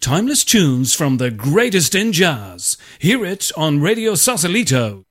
Timeless tunes from the greatest in jazz. Hear it on Radio Sausalito.